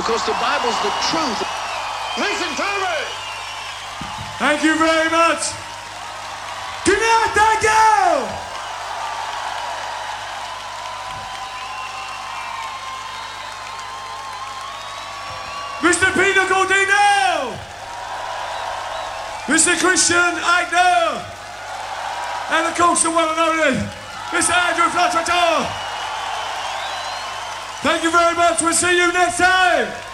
because the Bible's the truth. Listen to me! Thank you very much. Good night, thank you! Mr. Peter Gordino! Mr. Christian Agnew! And of course the one and only Mr. Andrew Fletcher. Thank you very much, we'll see you next time!